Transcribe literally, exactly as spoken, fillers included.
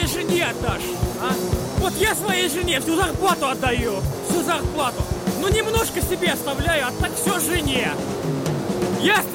своей жене отдашь, а? Вот я своей жене всю зарплату отдаю, всю зарплату. Ну немножко себе оставляю, а так все жене. Ясно?